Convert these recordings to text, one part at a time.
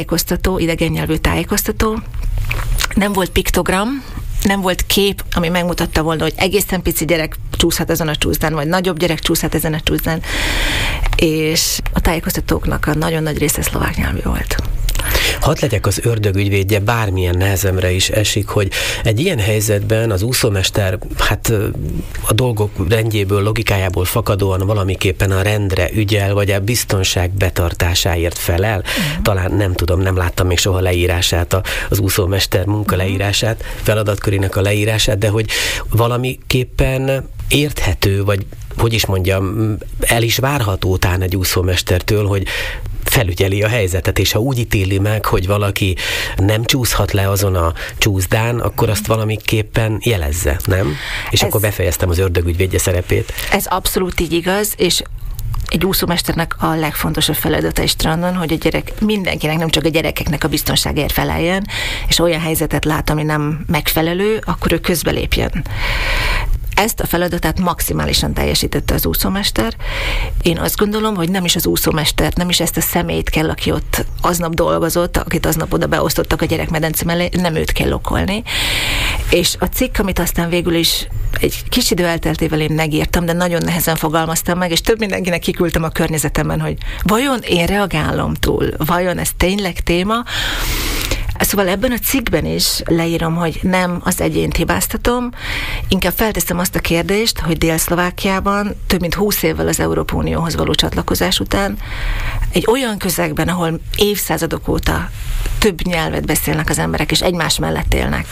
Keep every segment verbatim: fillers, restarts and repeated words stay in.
tájékoztató, idegen nyelvű tájékoztató, nem volt piktogram, nem volt kép, ami megmutatta volna, hogy egészen pici gyerek csúszhat ezen a csúszdán, vagy nagyobb gyerek csúszhat ezen a csúszdán, és a tájékoztatóknak a nagyon nagy része szlovák nyelvű volt. Hadd legyek az ördög ügyvédje, bármilyen nehezemre is esik, hogy egy ilyen helyzetben az úszómester, hát a dolgok rendjéből, logikájából fakadóan valamiképpen a rendre ügyel, vagy a biztonság betartásáért felel. Uh-huh. Talán nem tudom, nem láttam még soha leírását, az úszómester munka leírását, feladatkörének a leírását, de hogy valamiképpen érthető, vagy hogy is mondjam, el is várható után egy úszómestertől, hogy felügyeli a helyzetet, és ha úgy ítéli meg, hogy valaki nem csúszhat le azon a csúszdán, akkor azt valamiképpen jelezze, nem? És ez, akkor befejeztem az ördögügyvédje szerepét. Ez abszolút így igaz, és egy úszómesternek a legfontosabb feladata is strandon, hogy a gyerek, mindenkinek, nem csak a gyerekeknek a biztonságért feleljen, és olyan helyzetet lát, ami nem megfelelő, akkor ő közbelépjen. Ezt a feladatát maximálisan teljesítette az úszómester. Én azt gondolom, hogy nem is az úszómestert, nem is ezt a személyt kell, aki ott aznap dolgozott, akit aznap oda beosztottak a gyerekmedence mellé, nem őt kell okolni. És a cikk, amit aztán végül is egy kis idő elteltével én megírtam, de nagyon nehezen fogalmaztam meg, és több mindenkinek kiküldtem a környezetemben, hogy vajon én reagálom túl, vajon ez tényleg téma. Szóval ebben a cikkben is leírom, hogy nem az egyént hibáztatom, inkább felteszem azt a kérdést, hogy Dél-Szlovákiában több mint húsz évvel az Európai Unióhoz való csatlakozás után egy olyan közegben, ahol évszázadok óta több nyelvet beszélnek az emberek, és egymás mellett élnek.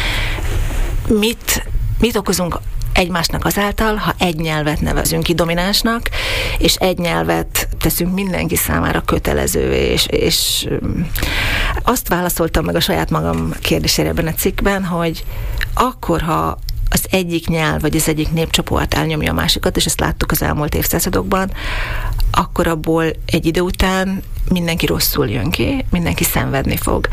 Mit, mit okozunk egymásnak azáltal, ha egy nyelvet nevezünk ki dominánsnak, és egy nyelvet teszünk mindenki számára kötelezővé, és, és azt válaszoltam meg a saját magam kérdésére ebben a cikkben, hogy akkor, ha az egyik nyelv, vagy az egyik népcsoport elnyomja a másikat, és ezt láttuk az elmúlt évszázadokban, akkor abból egy idő után mindenki rosszul jön ki, mindenki szenvedni fog.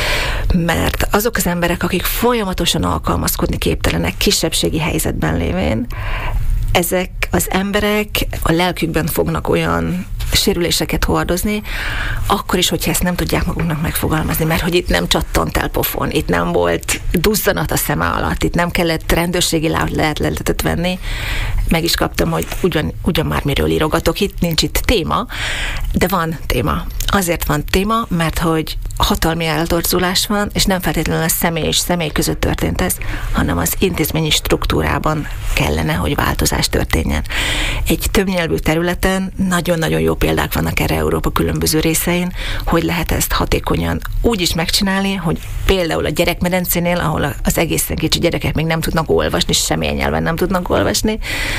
Mert azok az emberek, akik folyamatosan alkalmazkodni képtelenek, kisebbségi helyzetben lévén, ezek az emberek a lelkükben fognak olyan sérüléseket hordozni, akkor is, hogyha ezt nem tudják maguknak megfogalmazni, mert hogy itt nem csattant el pofon, itt nem volt duzzanat a szeme alatt, itt nem kellett rendőrségi lehetletet venni, meg is kaptam, hogy ugyan, ugyan már miről írogatok, itt nincs itt téma, de van téma. Azért van téma, mert hogy hatalmi eltorzulás van, és nem feltétlenül a személy és személy között történt ez, hanem az intézményi struktúrában kellene, hogy változás történjen. Egy többnyelvű területen nagyon-nagyon jó példák vannak erre Európa különböző részein, hogy lehet ezt hatékonyan úgy is megcsinálni, hogy például a gyerekmedencénél, ahol az egészen kicsi gyerekek még nem tudnak olvasni, semmilyen nyelven nem tudnak olvasni,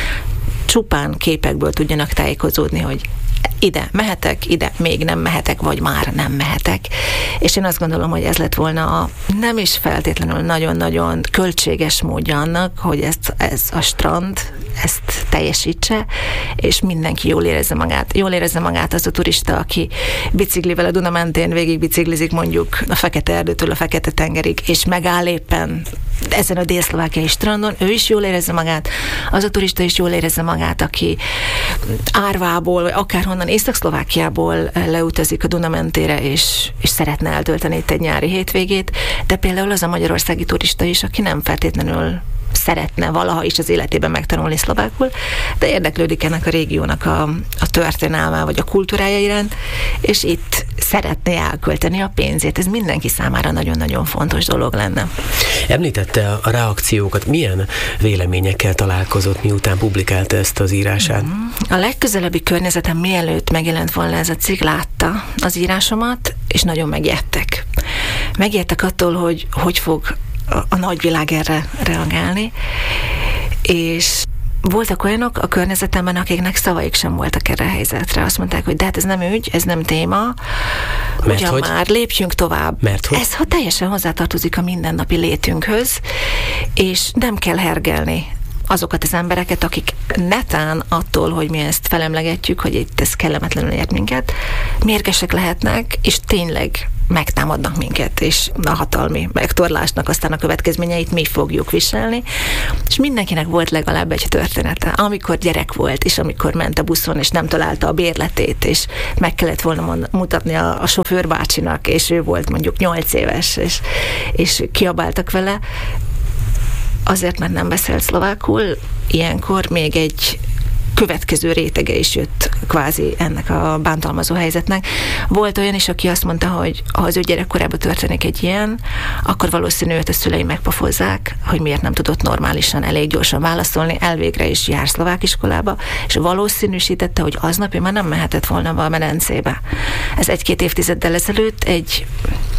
csupán képekből tudjanak tájékozódni, hogy ide mehetek, ide még nem mehetek, vagy már nem mehetek. És én azt gondolom, hogy ez lett volna a nem is feltétlenül nagyon-nagyon költséges módja annak, hogy ezt, ez a strand ezt teljesítse, és mindenki jól érezze magát. Jól érezze magát az a turista, aki biciklivel a Duna mentén végig biciklizik mondjuk a Fekete-erdőtől a Fekete-tengerig, és megáll éppen ezen a dél-szlovákiai strandon, ő is jól érezze magát, az a turista is jól érezze magát, aki Árvából, vagy akárhonnan Észak-Szlovákiából leutazik a Duna mentére, és, és szeretne eltölteni itt egy nyári hétvégét, de például az a magyarországi turista is, aki nem feltétlenül szeretne valaha is az életében megtanulni szlovákul, de érdeklődik ennek a régiónak a, a történelme, vagy a kultúrája iránt, és itt szeretné elkölteni a pénzét. Ez mindenki számára nagyon-nagyon fontos dolog lenne. Említette a reakciókat. Milyen véleményekkel találkozott, miután publikálta ezt az írását? A legközelebbi környezetem mielőtt megjelent volna ez a cikk, látta az írásomat, és nagyon megijedtek. Megijedtek attól, hogy hogy fog a, a nagyvilág erre reagálni, és voltak olyanok a környezetemben, akiknek szavaik sem voltak erre a helyzetre. Azt mondták, hogy de hát ez nem ügy, ez nem téma, mert ugyan hogy? Már lépjünk tovább. Mert hogy? Ez ha teljesen hozzátartozik a mindennapi létünkhöz, és nem kell hergelni azokat az embereket, akik netán attól, hogy mi ezt felemlegetjük, hogy itt ez kellemetlenül ért minket, mérgesek lehetnek, és tényleg megtámadnak minket, és a hatalmi megtorlásnak aztán a következményeit mi fogjuk viselni. És mindenkinek volt legalább egy története, amikor gyerek volt, és amikor ment a buszon, és nem találta a bérletét, és meg kellett volna mutatni a, a sofőrbácsinak, és ő volt mondjuk nyolc éves, és, és kiabáltak vele, azért, mert nem beszélt szlovákul, ilyenkor még egy következő rétege is jött kvázi ennek a bántalmazó helyzetnek. Volt olyan is, aki azt mondta, hogy ha az ő gyerekkorában történik egy ilyen, akkor valószínű őt a szülei megpofozzák, hogy miért nem tudott normálisan, elég gyorsan válaszolni, elvégre is jár szlovák iskolába, és valószínűsítette, hogy aznap ő már nem mehetett volna a medencébe. Ez egy-két évtizeddel ezelőtt egy,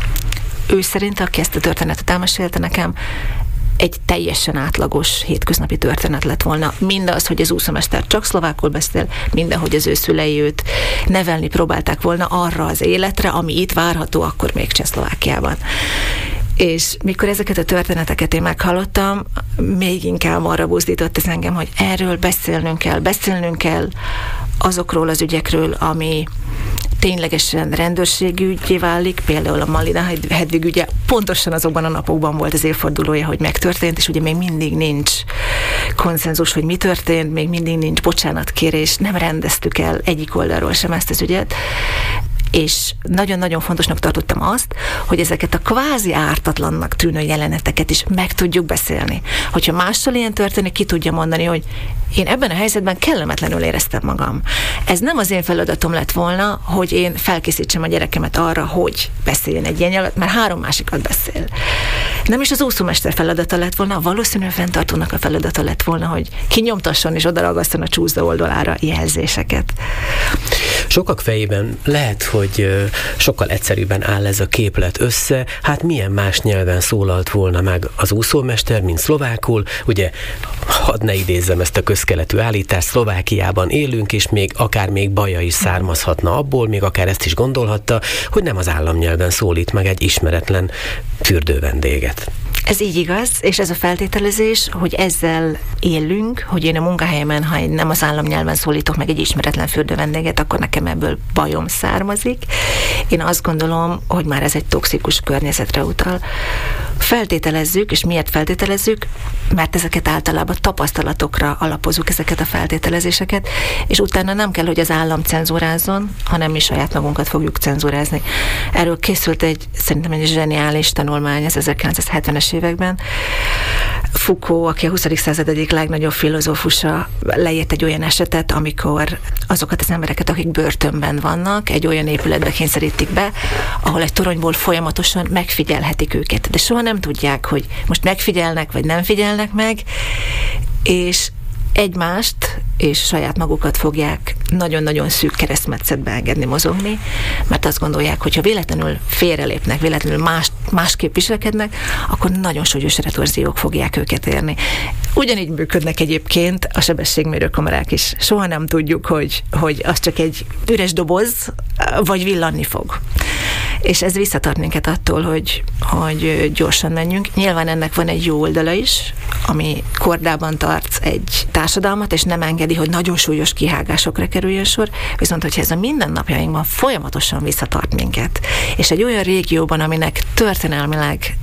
ő szerint, aki ezt a történetet elmesélte nekem, egy teljesen átlagos hétköznapi történet lett volna. Mindaz, hogy az úszómester csak szlovákul beszél, mindenhogy az ő szülei őt nevelni próbálták volna arra az életre, ami itt várható, akkor még Csehszlovákiában. És mikor ezeket a történeteket én meghallottam, még inkább arra buzdított ez engem, hogy erről beszélnünk kell, beszélnünk kell azokról az ügyekről, ami ténylegesen rendőrségügyé válik, például a Malina Hedvig ügye pontosan azokban a napokban volt az évfordulója, hogy megtörtént, és ugye még mindig nincs konszenzus, hogy mi történt, még mindig nincs bocsánatkérés, nem rendeztük el egyik oldalról sem ezt az ügyet, és nagyon-nagyon fontosnak tartottam azt, hogy ezeket a kvázi ártatlannak tűnő jeleneteket is meg tudjuk beszélni. Hogyha mással ilyen történik, ki tudja mondani, hogy én ebben a helyzetben kellemetlenül éreztem magam. Ez nem az én feladatom lett volna, hogy én felkészítsem a gyerekemet arra, hogy beszéljen egy ilyen nyelvet, mert három másikat beszél. Nem is az úszómester feladata lett volna, valószínűleg fenntartónak a feladata lett volna, hogy kinyomtasson és odaragasszon a csúszda oldalára jelzéseket. Sokak fejében lehet, hogy sokkal egyszerűbben áll ez a képlet össze. Hát milyen más nyelven szólalt volna meg az úszómester, mint szlovákul? Ugye, hadd ne idézzem ezt a közkeletű állítást, Szlovákiában élünk, és még akár még baja is származhatna abból, még akár ezt is gondolhatta, hogy nem az államnyelven szólít meg egy ismeretlen fürdővendéget. Ez így igaz, és ez a feltételezés, hogy ezzel élünk, hogy én a munkahelyemen, ha én nem az államnyelven szólítok meg egy ismeretlen fürdővendéget, akkor nekem ebből bajom származik. Én azt gondolom, hogy már ez egy toxikus környezetre utal. Feltételezzük, és miért feltételezzük? Mert ezeket általában tapasztalatokra alapozunk, ezeket a feltételezéseket, és utána nem kell, hogy az állam cenzúrázzon, hanem mi saját magunkat fogjuk cenzúrázni. Erről készült egy, szerintem egy zseniális tanulmány az ezerkilencszázhetvenes években. Foucault, aki a huszadik század egyik legnagyobb filozófusa, leírt egy olyan esetet, amikor azokat az embereket, akik börtönben vannak, egy olyan épületbe kényszerítik be, ahol egy toronyból folyamatosan megfigyelhetik őket. De soha nem tudják, hogy most megfigyelnek, vagy nem figyelnek meg, és egymást és saját magukat fogják nagyon-nagyon szűk keresztmetszetbe engedni mozogni, mert azt gondolják, hogy ha véletlenül félrelépnek, véletlenül más, másképp viselkednek, akkor nagyon súlyos retorziók fogják őket érni. Ugyanígy működnek egyébként a sebességmérőkamerák is. Soha nem tudjuk, hogy, hogy az csak egy üres doboz, vagy villanni fog. És ez visszatart minket attól, hogy, hogy gyorsan menjünk. Nyilván ennek van egy jó oldala is, ami kordában tart egy társadalmat, és nem engedi, hogy nagyon súlyos kihágásokra kerüljön sor, viszont hogyha ez a mindennapjainkban folyamatosan visszatart minket, és egy olyan régióban, aminek történelmileg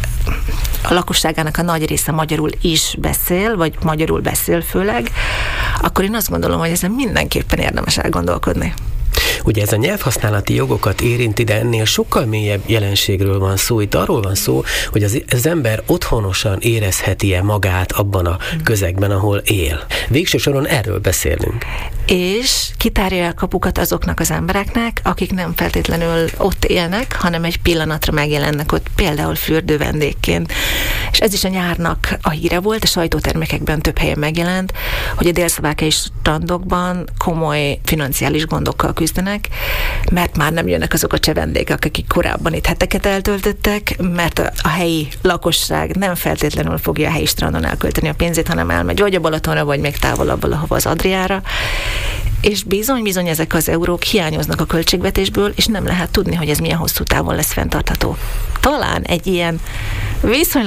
a lakosságának a nagy része magyarul is beszél, vagy magyarul beszél főleg, akkor én azt gondolom, hogy ezen mindenképpen érdemes elgondolkodni. Ugye ez a nyelvhasználati jogokat érinti, de ennél sokkal mélyebb jelenségről van szó. Itt arról van szó, hogy az, az ember otthonosan érezheti-e magát abban a közegben, ahol él. Végső soron erről beszélünk. És kitárja a kapukat azoknak az embereknek, akik nem feltétlenül ott élnek, hanem egy pillanatra megjelennek ott, például fürdővendégként. És ez is a nyárnak a híre volt, a sajtótermékekben több helyen megjelent, hogy a délszlovákiai strandokban komoly financiális gondokkal küzdenek, mert már nem jönnek azok a cseh vendégek, akik korábban itt heteket eltöltöttek, mert a, a helyi lakosság nem feltétlenül fogja a helyi strandon elkölteni a pénzét, hanem elmegy vagy a Balatonra, vagy még távolabb valahova az Adriára. És bizony-bizony ezek az eurók hiányoznak a költségvetésből, és nem lehet tudni, hogy ez milyen hosszú távon lesz fenntartható. Talán egy ilyen viszonylag ártatlan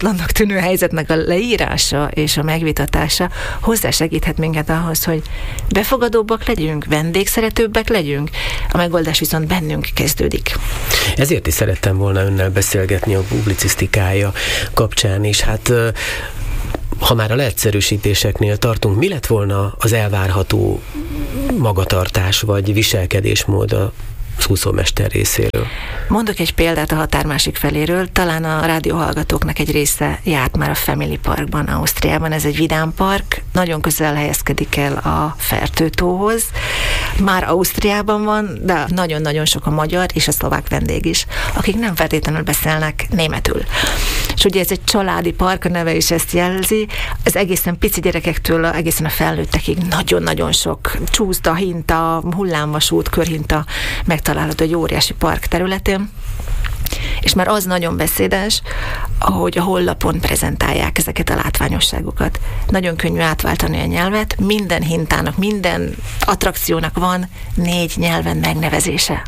megoldhatatlannak tűnő helyzetnek a leírása és a megvitatása hozzásegíthet minket ahhoz, hogy befogadóbbak legyünk, vendégszeretőbbek legyünk. A megoldás viszont bennünk kezdődik. Ezért is szerettem volna önnel beszélgetni a publicisztikája kapcsán, és hát ha már a leegyszerűsítéseknél tartunk, mi lett volna az elvárható magatartás vagy viselkedésmód az úszómester részéről? Mondok egy példát a határ másik feléről. Talán a rádióhallgatóknak egy része járt már a Family Parkban, Ausztriában. Ez egy vidámpark, nagyon közel helyezkedik el a Fertőtóhoz. Már Ausztriában van, de nagyon-nagyon sok a magyar és a szlovák vendég is, akik nem feltétlenül beszélnek németül. És ugye ez egy családi park, a neve is ezt jelzi, az egészen pici gyerekektől egészen a felnőttekig nagyon-nagyon sok csúszda, hinta, hullámvasút, körhinta megtalálható egy óriási park területén. És már az nagyon beszédes, ahogy a honlapon prezentálják ezeket a látványosságokat. Nagyon könnyű átváltani a nyelvet, minden hintának, minden attrakciónak van négy nyelven megnevezése.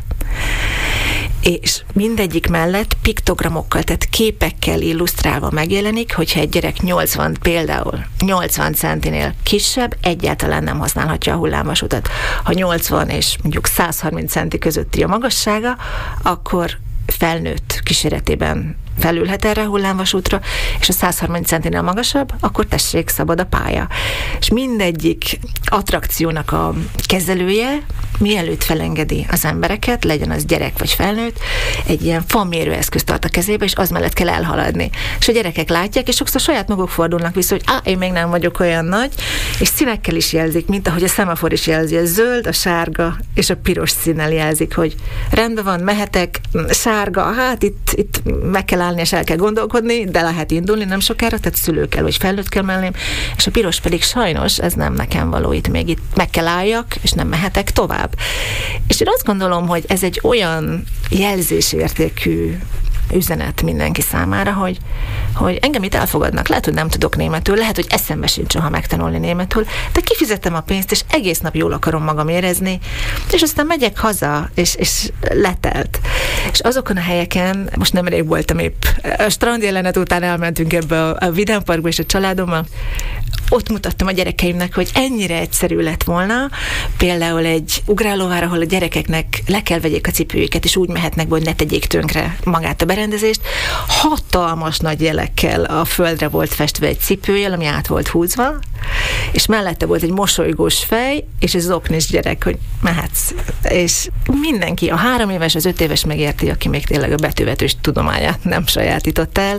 És mindegyik mellett piktogramokkal, tehát képekkel illusztrálva megjelenik, hogyha egy gyerek nyolcvan, például nyolcvan centinél kisebb, egyáltalán nem használhatja a hullámvasutat. Ha nyolcvan és mondjuk száz harminc centi közötti a magassága, akkor felnőtt kíséretében felülhet erre a hullámvasútra, és a száz harminc centinél magasabb, akkor tessék, szabad a pálya. És mindegyik attrakciónak a kezelője, mielőtt felengedi az embereket, legyen az gyerek vagy felnőtt, egy ilyen famérőeszközt tart a kezébe, és az mellett kell elhaladni. És a gyerekek látják, és sokszor saját maguk fordulnak vissza, hogy á, én még nem vagyok olyan nagy, és színekkel is jelzik, mint ahogy a szemafor is jelzi, a zöld, a sárga és a piros színnel jelzik, hogy rendben van, mehetek, sárga, hát itt, itt meg kell állni, és el kell gondolkodni, de lehet indulni nem sokára, tehát szülő kell, vagy felnőtt kell mellém, és a piros pedig sajnos, ez nem nekem való, itt még itt meg kell álljak, és nem mehetek tovább. És én azt gondolom, hogy ez egy olyan jelzésértékű üzenet mindenki számára, hogy, hogy engem itt elfogadnak. Lehet, hogy nem tudok németül, lehet, hogy eszembe sincs soha megtanulni németül, de kifizettem a pénzt, és egész nap jól akarom magam érezni, és aztán megyek haza, és, és letelt. És azokon a helyeken, most nemrég voltam épp, a strand jelenet után elmentünk ebbe a, a vidámparkba és a családommal, ott mutattam a gyerekeimnek, hogy ennyire egyszerű lett volna, például egy ugrálóvár, ahol a gyerekeknek le kell vegyék a cipőjüket, és úgy mehetnek, hogy ne tegyék tönkre magát a berendezést. Hatalmas nagy jelekkel a földre volt festve egy cipőjel, ami át volt húzva, és mellette volt egy mosolygós fej, és egy zoknis gyerek, hogy mehetsz. És mindenki, a három éves, az öt éves megérti, aki még tényleg a betűvetős tudományát nem sajátított el,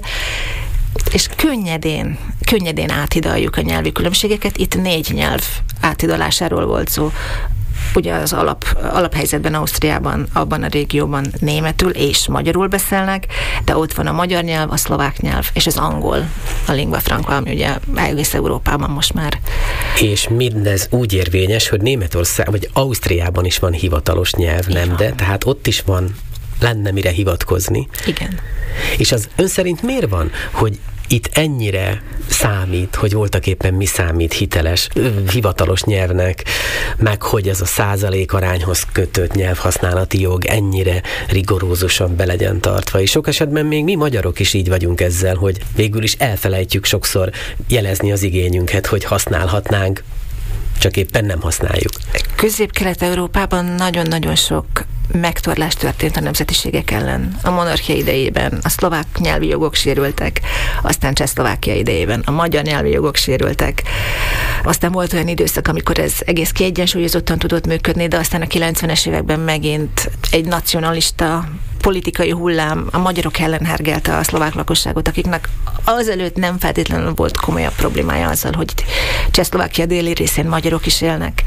és könnyedén, könnyedén áthidaljuk a nyelvi különbségeket. Itt négy nyelv áthidalásáról volt szó. Ugye az alap, alaphelyzetben Ausztriában, abban a régióban németül és magyarul beszélnek, de ott van a magyar nyelv, a szlovák nyelv és az angol, a lingua franca, ami ugye egész Európában most már. És mindez úgy érvényes, hogy Németország, vagy Ausztriában is van hivatalos nyelv, nem, de tehát ott is van, lenne mire hivatkozni. Igen. És az ön szerint miért van, hogy itt ennyire számít, hogy voltak éppen mi számít hiteles, hivatalos nyelvnek, meg hogy ez a százalékarányhoz kötött nyelvhasználati jog ennyire rigorózusan be legyen tartva. És sok esetben még mi magyarok is így vagyunk ezzel, hogy végül is elfelejtjük sokszor jelezni az igényünket, hogy használhatnánk, csak éppen nem használjuk. Közép-Kelet-Európában nagyon-nagyon sok megtorlás történt a nemzetiségek ellen. A monarchia idejében a szlovák nyelvi jogok sérültek, aztán Csehszlovákia idejében a magyar nyelvi jogok sérültek. Aztán volt olyan időszak, amikor ez egész kiegyensúlyozottan tudott működni, de aztán a kilencvenes években megint egy nacionalista politikai hullám a magyarok ellen hergelte a szlovák lakosságot, akiknek azelőtt nem feltétlenül volt komolyabb problémája azzal, hogy Csehszlovákia déli részén magyarok is élnek.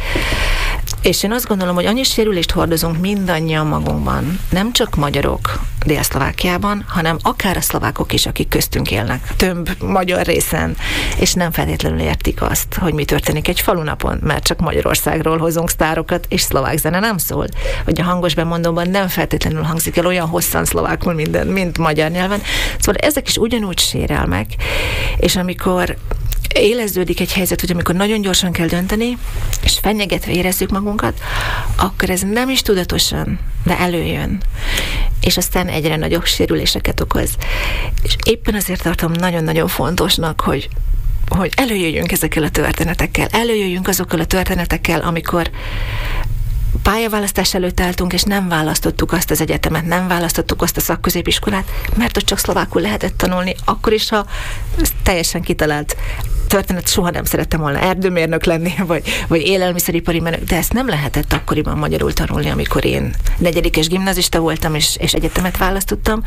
És én azt gondolom, hogy annyi sérülést hordozunk mindannyian magunkban, nem csak magyarok Dél-Szlovákiában, hanem akár a szlovákok is, akik köztünk élnek, több magyar részen, és nem feltétlenül értik azt, hogy mi történik egy falunapon, mert csak Magyarországról hozunk sztárokat, és szlovák zene nem szól. Vagy a hangos bemondóban nem feltétlenül hangzik el olyan hosszan szlovákul minden, mint magyar nyelven. Szóval ezek is ugyanúgy sérelmek, és amikor éleződik egy helyzet, hogy amikor nagyon gyorsan kell dönteni, és fenyegetve érezzük magunkat, akkor ez nem is tudatosan, de előjön. és aztán egyre nagyobb sérüléseket okoz. És éppen azért tartom nagyon-nagyon fontosnak, hogy hogy előjöjjünk ezekkel a történetekkel, előjöjjünk azokkal a történetekkel, amikor pályaválasztás előtt álltunk, és nem választottuk azt az egyetemet, nem választottuk azt a szakközépiskolát, mert ott csak szlovákul lehetett tanulni, akkor is, ha teljesen kitalált történet, soha nem szerettem volna erdőmérnök lenni, vagy, vagy élelmiszeripari menő, de ezt nem lehetett akkoriban magyarul tanulni, amikor én negyedikes gimnazista voltam, és, és egyetemet választottam.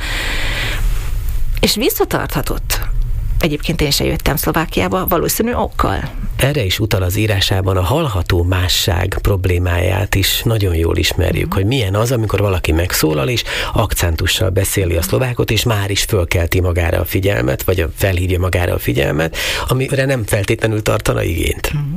És visszatarthatott. Egyébként én se jöttem Szlovákiába, valószínű okkal. Erre is utal az írásában, a hallható másság problémáját is nagyon jól ismerjük, mm. hogy milyen az, amikor valaki megszólal, és akcentussal beszéli a szlovákot, és már is fölkelti magára a figyelmet, vagy felhívja magára a figyelmet, amire nem feltétlenül tartana igényt. Mm.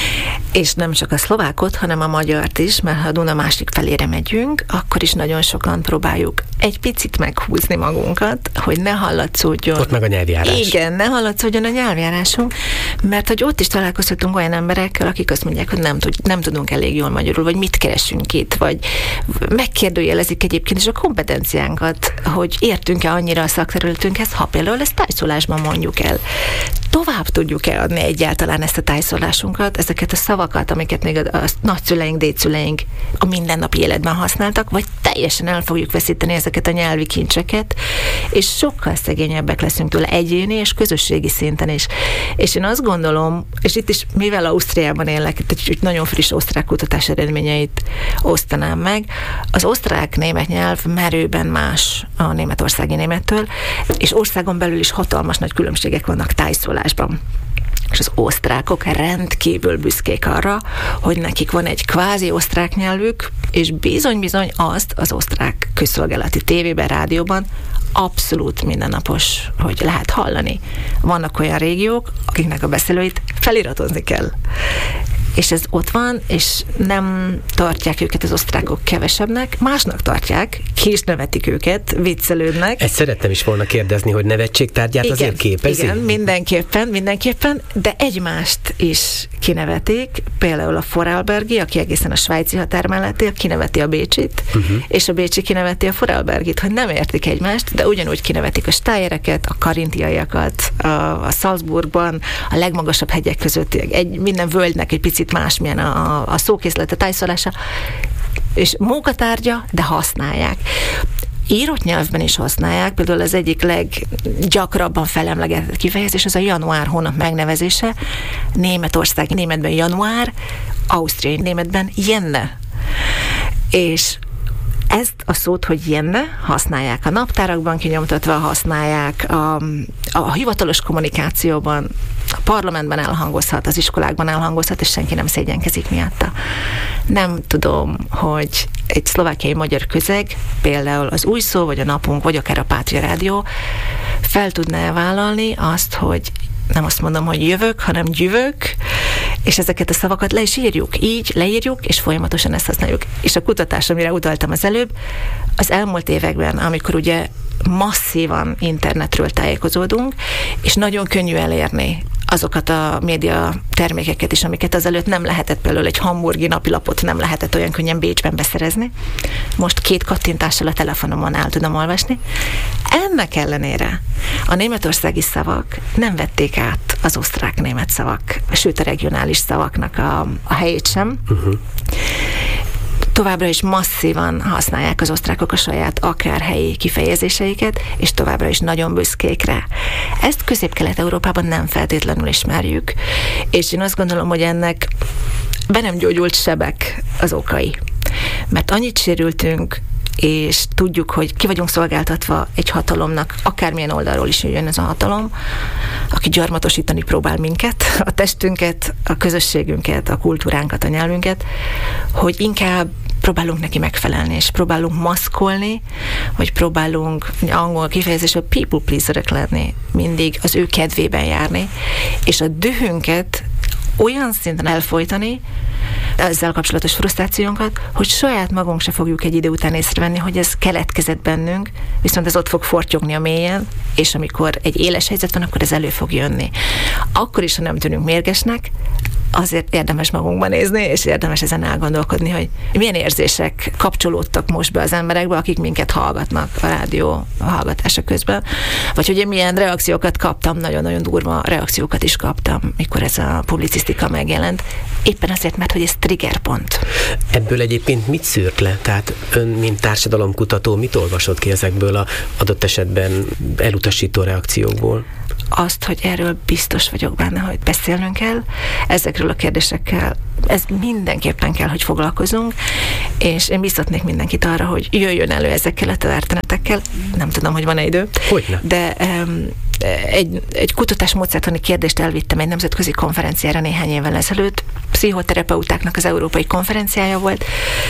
És nem csak a szlovákot, hanem a magyart is, mert ha a Duna másik felére megyünk, akkor is nagyon sokan próbáljuk egy picit meghúzni magunkat, hogy ne hallatszódjon. Ott meg a nyelvjárás. Igen, ne hallatszódjon a nyelvjárásunk, mert hogy ott is találkozhatunk olyan emberekkel, akik azt mondják, hogy nem, tud, nem tudunk elég jól magyarul, vagy mit keresünk itt, vagy megkérdőjelezik egyébként is a kompetenciánkat, hogy értünk-e annyira a szakterületünkhez, ha például ezt tájszólásban mondjuk el. Tovább tudjuk-e adni egyáltalán ezt a tájszólásunkat, ezeket a szavakat, amiket még a, a nagyszüleink, dédszüleink a mindennapi életben használtak, vagy teljesen el fogjuk veszíteni ezeket a nyelvi kincseket, és sokkal szegényebbek leszünk tőle egyéni és közösségi szinten is. És én azt gondolom, és itt is, mivel Ausztriában élek, itt nagyon friss osztrák kutatás eredményeit osztanám meg, az osztrák-német nyelv merőben más a németországi némettől, és országon belül is hatalmas nagy különbségek vannak tájszólásban. És az osztrákok rendkívül büszkék arra, hogy nekik van egy kvázi osztrák nyelvük, és bizony-bizony azt az osztrák közszolgálati tévében, rádióban abszolút mindennapos, hogy lehet hallani. Vannak olyan régiók, akiknek a beszélőit feliratozni kell. És ez ott van, és nem tartják őket az osztrákok kevesebbnek, másnak tartják, ki is nevetik őket, viccelődnek. Ezt szerettem is volna kérdezni, hogy nevetségtárgyát igen, azért képezi? Igen, mindenképpen, mindenképpen, de egymást is kinevetik, például a Vorarlbergi, aki egészen a svájci határ mellett él, kineveti a bécsit, uh-huh. és a bécsi kineveti a Vorarlbergit, hogy nem értik egymást, de ugyanúgy kinevetik a stájereket, a karintiaiakat, a, a Salzburgban, a legmagasabb hegyek között, egy, minden völgynek egy picit másmilyen a, a szókészlet, a tájszólása, és munkatárgya, de használják. Írott nyelvben is használják, például az egyik leggyakrabban felemlegetett kifejezés, az a január hónap megnevezése. Németország németben január, ausztriai németben jenne. És ezt a szót, hogy jenne, használják a naptárakban kinyomtatva, használják a, a hivatalos kommunikációban, a parlamentben elhangozhat, az iskolákban elhangozhat, és senki nem szégyenkezik miatta. Nem tudom, hogy egy szlovákiai magyar közeg, például az Új Szó, vagy a Napunk, vagy akár a Pátria Rádió fel tudná vállalni azt, hogy nem azt mondom, hogy jövök, hanem gyűvök, és ezeket a szavakat le is írjuk. Így leírjuk, és folyamatosan ezt használjuk. És a kutatás, amire utaltam az előbb, az elmúlt években, amikor ugye masszívan internetről tájékozódunk, és nagyon könnyű elérni azokat a média termékeket is, amiket azelőtt nem lehetett, például egy hamburgi napilapot nem lehetett olyan könnyen Bécsben beszerezni. Most két kattintással a telefonomon el tudom olvasni. Ennek ellenére a németországi szavak nem vették át az osztrák-német szavak, sőt a regionális szavaknak a, a helyét sem. Uh-huh. Továbbra is masszívan használják az osztrákok a saját akár helyi kifejezéseiket, és továbbra is nagyon büszkék rá. Ezt Közép-Kelet-Európában nem feltétlenül ismerjük, és én azt gondolom, hogy ennek be nem gyógyult sebek az okai. Mert annyit sérültünk, és tudjuk, hogy ki vagyunk szolgáltatva egy hatalomnak, akármilyen oldalról is jön ez a hatalom, aki gyarmatosítani próbál minket, a testünket, a közösségünket, a kultúránkat, a nyelvünket, hogy inkább próbálunk neki megfelelni, és próbálunk maszkolni, vagy próbálunk angol kifejezésben people pleaserek lenni, mindig az ő kedvében járni, és a dühünket olyan szinten elfojtani, ezzel kapcsolatos frusztrációnkat, hogy saját magunk se fogjuk egy idő után észrevenni, hogy ez keletkezett bennünk, viszont ez ott fog fortyogni a mélyen, és amikor egy éles helyzet van, akkor ez elő fog jönni. Akkor is, ha nem tűnünk mérgesnek, azért érdemes magunkba nézni, és érdemes ezen elgondolkodni, hogy milyen érzések kapcsolódtak most be az emberekbe, akik minket hallgatnak a rádió hallgatása közben, vagy hogy én milyen reakciókat kaptam, nagyon-nagyon durva reakciókat is kaptam, mikor ez a publicisztika megjelent. Éppen azért, mert hogy ez triggerpont. Ebből egyébként mit szűrt le? Tehát ön, mint társadalomkutató, mit olvasott ki ezekből a adott esetben elutasító reakciókból? Azt, hogy erről biztos vagyok benne, hogy beszélnünk kell, ezekről a kérdésekkel, ez mindenképpen kell, hogy foglalkozunk, és én biztatnék mindenkit arra, hogy jöjjön elő ezekkel a történetekkel. Nem tudom, hogy van-e idő. Hogyne. De um, egy, egy kutatásmódszertani kérdést elvittem egy nemzetközi konferenciára néhány évvel ezelőtt. Pszichoterapeutáknak az európai konferenciája volt,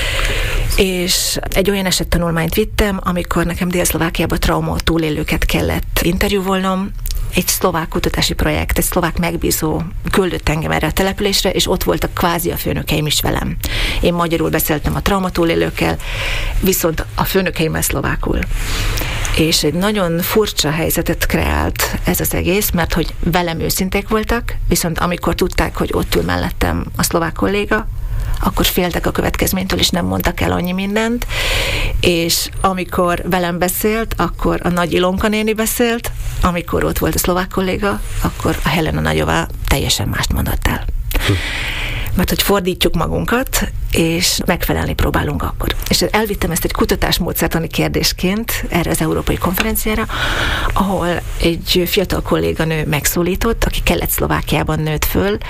és egy olyan esettanulmányt vittem, amikor nekem Dél-Szlovákiában trauma túlélőket kellett interjúvolnom. Egy szlovák kutatási projekt, egy szlovák megbízó küldött engem erre a településre, és ott voltak kvázi a főnökeim is velem. Én magyarul beszéltem a trauma túlélőkkel, viszont a főnökeimmel szlovákul. És egy nagyon furcsa helyzetet kreált ez az egész, mert hogy velem őszinték voltak, viszont amikor tudták, hogy ott ül mellettem a szlovák kolléga, akkor féltek a következménytől, és nem mondtak el annyi mindent, és amikor velem beszélt, akkor a Nagy Ilonka néni beszélt, amikor ott volt a szlovák kolléga, akkor a Helena Nagyová teljesen mást mondott el. Hm. Mert hogy fordítjuk magunkat, és megfelelni próbálunk akkor. És elvittem ezt egy kutatásmódszertani kérdésként erre az európai konferenciára, ahol egy fiatal kolléganő megszólított, aki Kelet-Szlovákiában nőtt föl,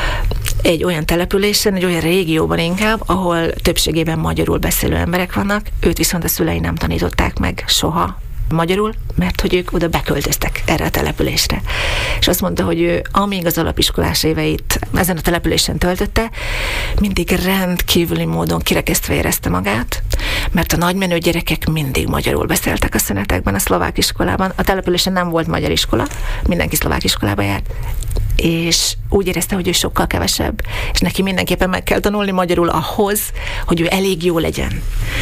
egy olyan településen, egy olyan régióban inkább, ahol többségében magyarul beszélő emberek vannak, őt viszont a szülei nem tanították meg soha magyarul, mert hogy ők oda beköltöztek erre a településre. És azt mondta, hogy ő amíg az alapiskolás éveit ezen a településen töltötte, mindig rendkívüli módon kirekesztve érezte magát, mert a nagymenő gyerekek mindig magyarul beszéltek a szünetekben a szlovák iskolában. A településen nem volt magyar iskola, mindenki szlovák iskolába járt, és úgy érezte, hogy ő sokkal kevesebb, és neki mindenképpen meg kell tanulni magyarul ahhoz, hogy ő elég jó legyen.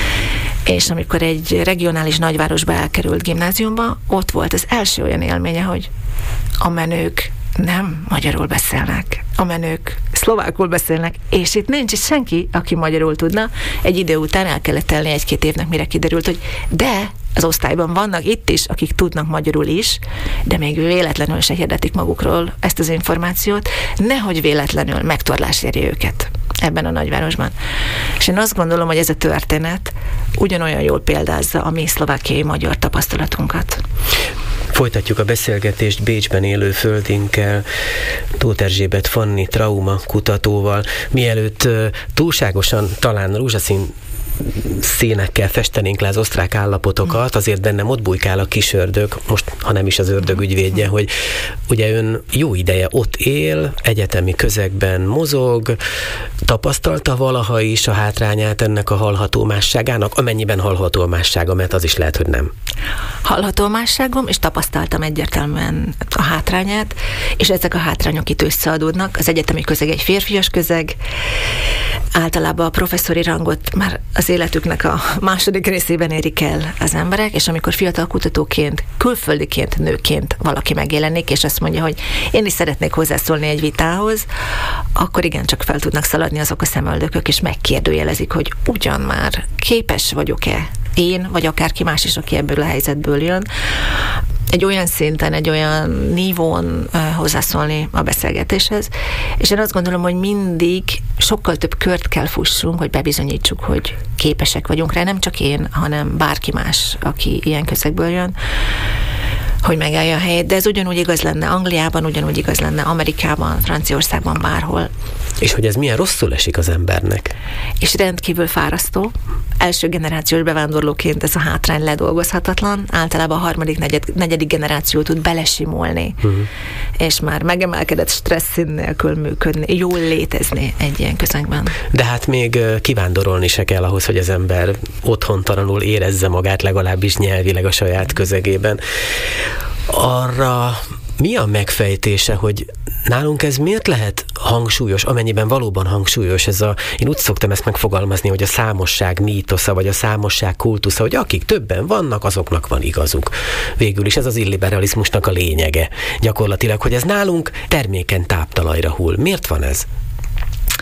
És amikor egy regionális nagyvárosba elkerült gimnáziumba, ott volt az első olyan élménye, hogy a menők nem magyarul beszélnek, a menők szlovákul beszélnek, és itt nincs is senki, aki magyarul tudna. Egy idő után el kellett telni egy-két évnek, mire kiderült, hogy de az osztályban vannak itt is, akik tudnak magyarul is, de még véletlenül se hirdetik magukról ezt az információt, nehogy véletlenül megtorlás érje őket ebben a nagyvárosban. És én azt gondolom, hogy ez a történet ugyanolyan jól példázza a mi szlovákiai magyar tapasztalatunkat. Folytatjuk a beszélgetést Bécsben élő földünkkel, Tóth Erzsébet Fanni trauma kutatóval. Mielőtt túlságosan talán rózsaszín színekkel festenénk le az osztrák állapotokat, azért bennem ott bujkál a kis ördög, most, ha nem is az ördög ügyvédje, hogy ugye ön jó ideje ott él, egyetemi közegben mozog, tapasztalta valaha is a hátrányát ennek a hallhatómásságának, amennyiben hallhatómássága, mert az is lehet, hogy nem. Hallhatómásságom, és tapasztaltam egyértelműen a hátrányát, és ezek a hátrányok itt összeadódnak. Az egyetemi közeg egy férfias közeg, általában a professzori rangot már az életüknek a második részében érik el az emberek, és amikor fiatal kutatóként, külföldiként, nőként valaki megjelenik, és azt mondja, hogy én is szeretnék hozzászólni egy vitához, akkor igencsak fel tudnak szaladni azok a szemöldökök, és megkérdőjelezik, hogy ugyan már képes vagyok-e én, vagy akárki más is, aki ebből a helyzetből jön, egy olyan szinten, egy olyan nívón uh, hozzászólni a beszélgetéshez. És én azt gondolom, hogy mindig sokkal több kört kell fussunk, hogy bebizonyítsuk, hogy képesek vagyunk rá, nem csak én, hanem bárki más, aki ilyen közegből jön, hogy megállja a helyét, de ez ugyanúgy igaz lenne Angliában, ugyanúgy igaz lenne Amerikában, Franciaországban, bárhol. És hogy ez milyen rosszul esik az embernek. És rendkívül fárasztó. Első generációs bevándorlóként ez a hátrány ledolgozhatatlan. Általában a harmadik, negyed, negyedik generáció tud belesimulni, uh-huh. és már megemelkedett stressz nélkül működni, jól létezni egy ilyen közegben. De hát még kivándorolni se kell ahhoz, hogy az ember otthontalanul érezze magát, legalábbis nyelvileg a saját közegében. Arra mi a megfejtése, hogy nálunk ez miért lehet hangsúlyos, amennyiben valóban hangsúlyos ez a, én úgy szoktam ezt megfogalmazni, hogy a számosság mítosza, vagy a számosság kultusza, hogy akik többen vannak, azoknak van igazuk. Végül is ez az illiberalizmusnak a lényege. Gyakorlatilag, hogy ez nálunk termékeny táptalajra hull. Miért van ez?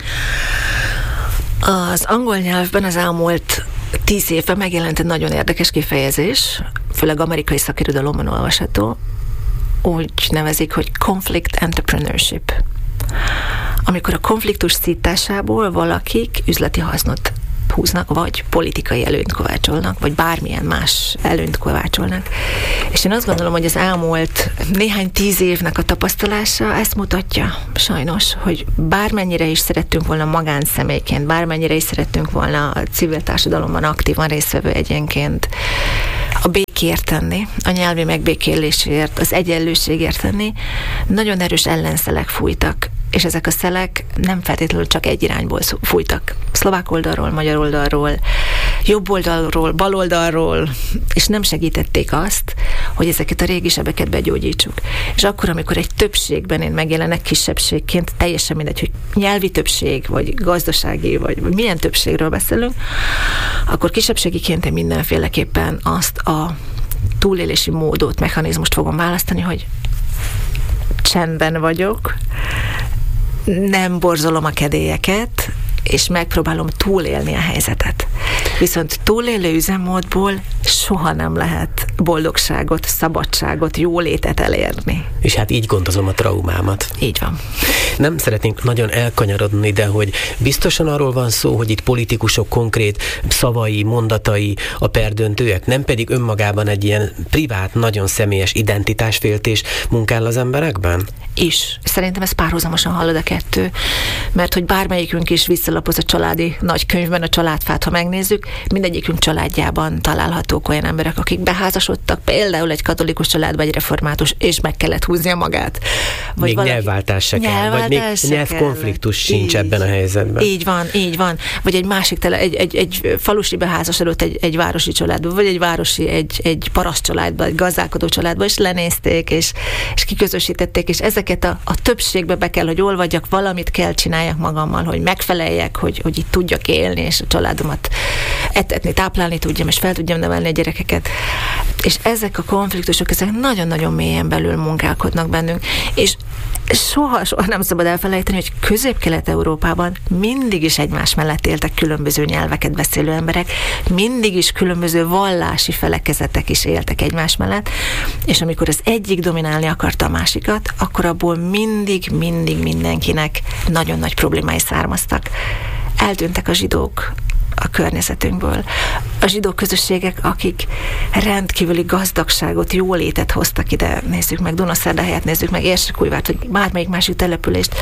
Az angol nyelvben az elmúlt tíz évben megjelent egy nagyon érdekes kifejezés, főleg amerikai szakirodalomban olvasható, úgy nevezik, hogy conflict entrepreneurship. Amikor a konfliktus szításából valakik üzleti hasznot húznak, vagy politikai előnyt kovácsolnak, vagy bármilyen más előnyt kovácsolnak. És én azt gondolom, hogy az elmúlt néhány tíz évnek a tapasztalása ezt mutatja, sajnos, hogy bármennyire is szerettünk volna magánszemélyként, bármennyire is szerettünk volna a civil társadalomban aktívan résztvevő egyenként a békért tenni, a nyelvi megbékélésért, az egyenlőségért tenni, nagyon erős ellenszelek fújtak, és ezek a szelek nem feltétlenül csak egy irányból fújtak. Szlovák oldalról, magyar oldalról, jobb oldalról, bal oldalról, és nem segítették azt, hogy ezeket a régi sebeket begyógyítsuk. És akkor, amikor egy többségben én megjelenek kisebbségként, teljesen mindegy, hogy nyelvi többség, vagy gazdasági, vagy, vagy milyen többségről beszélünk, akkor kisebbségiként én mindenféleképpen azt a túlélési módot, mechanizmust fogom választani, hogy csendben vagyok, nem borzolom a kedélyeket, és megpróbálom túlélni a helyzetet. Viszont túlélő üzemmódból soha nem lehet boldogságot, szabadságot, jólétet elérni. És hát így gondozom a traumámat. Így van. Nem szeretnénk nagyon elkanyarodni, de hogy biztosan arról van szó, hogy itt politikusok konkrét szavai, mondatai a perdöntőek, nem pedig önmagában egy ilyen privát, nagyon személyes identitásféltés munkál az emberekben? Is. Szerintem ez párhuzamosan halad a kettő, mert hogy bármelyikünk is visszalapoz a családi nagykönyvben a családfát, ha megnézzük, mindegyikünk családjában találhatók olyan emberek, akik beházasodtak, például egy katolikus családba, egy református, és meg kellett húznia magát. Vagy még valaki... nyelvváltás se kell, vagy még nyelvkonfliktus sincs így, ebben a helyzetben. Így van, így van. Vagy egy másik, tele, egy, egy, egy falusi beházasodott egy, egy városi családba, vagy egy városi, egy, egy paraszt családba, egy gazdálkodó családba, és lenézték, és, és kiközösítették, és ezeket a, a többségbe be kell, hogy olvadjak, valamit kell csináljak magammal, hogy megfeleljek, hogy, hogy itt tudjak élni, és a családomat etetni, táplálni tudjam, és fel tudjam nevelni a gyerekeket. És ezek a konfliktusok, ezek nagyon-nagyon mélyen belül munkálkodnak bennünk, és soha, soha nem szabad elfelejteni, hogy Közép-Kelet-Európában mindig is egymás mellett éltek különböző nyelveket beszélő emberek, mindig is különböző vallási felekezetek is éltek egymás mellett, és amikor az egyik dominálni akarta a másikat, akkor abból mindig, mindig mindenkinek nagyon nagy problémái származtak. Eltűntek a zsidók a környezetünkből. A zsidó közösségek, akik rendkívüli gazdagságot, jólétet hoztak ide, nézzük meg Dunaszerdahelyet, nézzük meg Érsekújvárt, vagy bármelyik másik települést.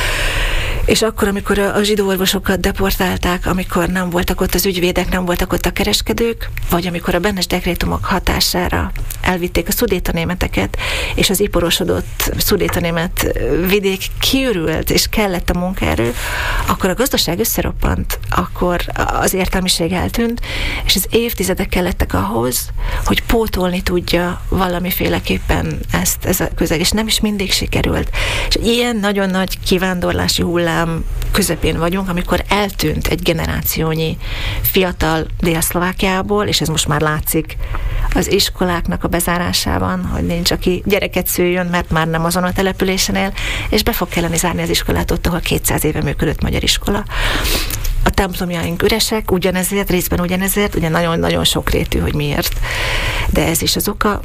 És akkor, amikor a zsidó orvosokat deportálták, amikor nem voltak ott az ügyvédek, nem voltak ott a kereskedők, vagy amikor a Benes dekrétumok hatására elvitték a szudétanémeteket, és az iparosodott szudétanémet vidék kiürült, és kellett a munkaerő, akkor a gazdaság összeroppant, akkor az értelmiség eltűnt, és az évtizedek kellettek ahhoz, hogy pótolni tudja valamiféleképpen ezt, ez a közeg, és nem is mindig sikerült. És ilyen nagyon nagy kivándorlási hullám közepén vagyunk, amikor eltűnt egy generációnyi fiatal Dél-Szlovákiából, és ez most már látszik az iskoláknak a bezárásában, hogy nincs, aki gyereket szüljön, mert már nem azon a településen él, és be fog kelleni zárni az iskolát ott, ahol kétszáz éve működött magyar iskola. A templomjaink üresek, ugyanezért, részben ugyanezért, ugye nagyon-nagyon sokrétű, hogy miért, de ez is az oka.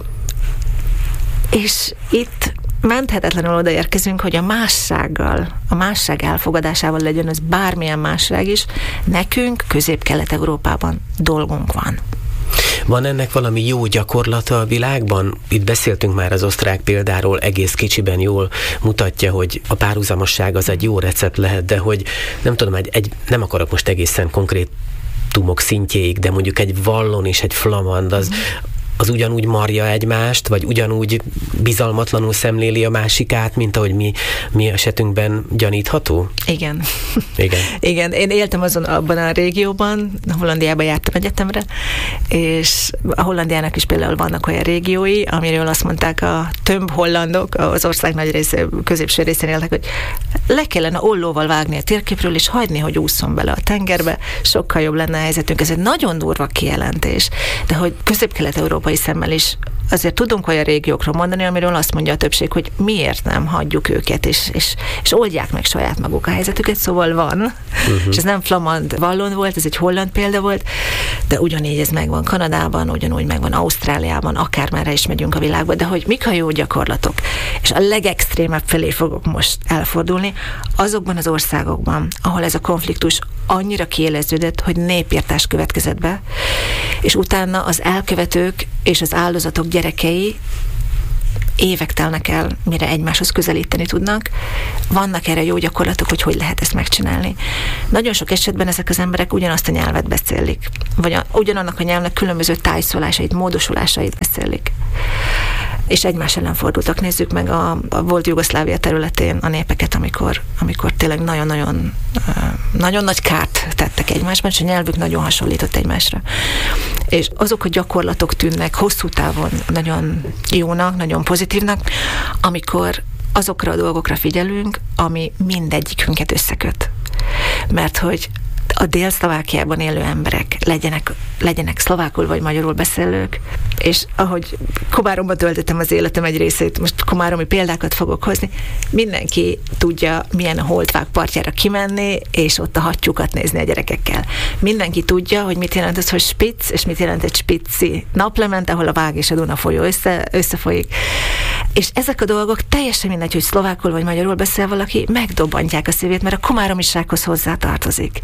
És itt menthetetlenül odaérkezünk, hogy a mássággal, a másság elfogadásával legyen ez bármilyen másság is, nekünk Közép-Kelet-Európában dolgunk van. Van ennek valami jó gyakorlata a világban? Itt beszéltünk már az osztrák példáról, egész kicsiben jól mutatja, hogy a párhuzamosság az egy jó recept lehet, de hogy nem tudom, egy, egy, nem akarok most egészen konkrét tumok szintjéig, de mondjuk egy vallon és egy flamand, az, az ugyanúgy marja egymást, vagy ugyanúgy bizalmatlanul szemléli a másikát, mint ahogy mi, mi esetünkben gyanítható? Igen. Igen. Igen, én éltem azon abban a régióban, Hollandiában jártam egyetemre, és a Hollandiának is például vannak olyan régiói, amiről azt mondták a tömb hollandok, az ország nagy része, középső részén éltek, hogy le kellene ollóval vágni a térképről, és hagyni, hogy ússzon bele a tengerbe, sokkal jobb lenne a helyzetünk. Ez egy nagyon durva kijelentés, de hogy Közép-Kelet-európai szemmel is azért tudunk olyan régiókról mondani, amiről azt mondja a többség, hogy miért nem hagyjuk őket, és, és, és oldják meg saját maguk a helyzetüket, szóval van. Uh-huh. És ez nem flamand vallon volt, ez egy holland példa volt, de ugyanígy ez megvan Kanadában, ugyanúgy megvan Ausztráliában, akármerre is megyünk a világba, de hogy mik a jó gyakorlatok. És a legextrémebb felé fogok most elfordulni, azokban az országokban, ahol ez a konfliktus annyira kiéleződött, hogy népírtás következett be, és utána az elkövetők és az áldozatok gyerekei évek telnek el, mire egymáshoz közelíteni tudnak. Vannak erre jó gyakorlatok, hogy hogy lehet ezt megcsinálni. Nagyon sok esetben ezek az emberek ugyanazt a nyelvet beszélik, vagy a, ugyanannak a nyelvnek különböző tájszólásait, módosulásait beszélik. És egymás ellen fordultak. Nézzük meg a, a volt Jugoszlávia területén a népeket, amikor, amikor tényleg nagyon-nagyon nagyon nagy kárt tettek egymásban, és a nyelvük nagyon hasonlított egymásra. És azok a gyakorlatok tűnnek hosszú távon nagyon jónak, nagyon pozitívnak, amikor azokra a dolgokra figyelünk, ami mindegyikünket összeköt. Mert hogy a Dél-Szlovákiában élő emberek legyenek, legyenek szlovákul vagy magyarul beszélők, és ahogy Komáromba töltöttem az életem egy részét, most komáromi példákat fogok hozni, mindenki tudja, milyen a Holdvág partjára kimenni, és ott a hattyúkat nézni a gyerekekkel. Mindenki tudja, hogy mit jelent az, hogy spitz, és mit jelent egy spitzi naplement, ahol a Vág és a Duna folyó össze, összefolyik. És ezek a dolgok teljesen mindegy, hogy szlovákul vagy magyarul beszél valaki, megdobbantják a szívét, mert a komáromisághoz hozzá tartozik.